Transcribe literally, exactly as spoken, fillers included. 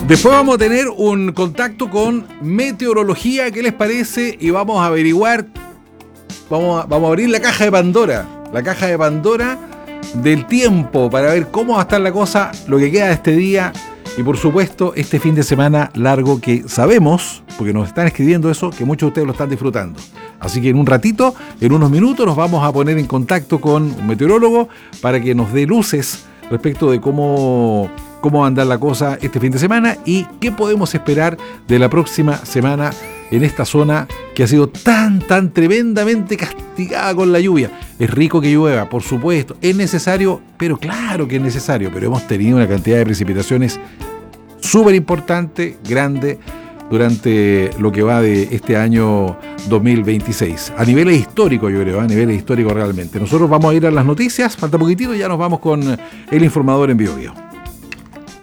Después vamos a tener un contacto con meteorología, ¿qué les parece? Y vamos a averiguar, vamos a, vamos a abrir la caja de Pandora, la caja de Pandora del tiempo, para ver cómo va a estar la cosa, lo que queda de este día y por supuesto este fin de semana largo que sabemos, porque nos están escribiendo eso, que muchos de ustedes lo están disfrutando. Así que en un ratito, en unos minutos, nos vamos a poner en contacto con un meteorólogo para que nos dé luces respecto de cómo, cómo va a andar la cosa este fin de semana y qué podemos esperar de la próxima semana en esta zona que ha sido tan, tan tremendamente castigada con la lluvia. Es rico que llueva, por supuesto, es necesario, pero claro que es necesario, pero hemos tenido una cantidad de precipitaciones súper importante, grande, durante lo que va de este año dos mil veintiséis. A niveles históricos, yo creo, a niveles históricos realmente. Nosotros vamos a ir a las noticias, falta poquitito, ya nos vamos con el informador en Bio Bio.